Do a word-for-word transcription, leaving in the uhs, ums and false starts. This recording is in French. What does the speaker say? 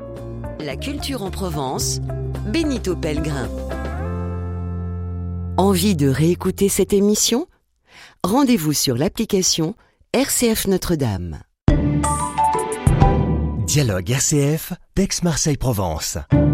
La culture en Provence, Benito Pellegrin. Envie de réécouter cette émission ? Rendez-vous sur l'application R C F Notre-Dame. Dialogue R C F, d'Aix-Marseille-Provence.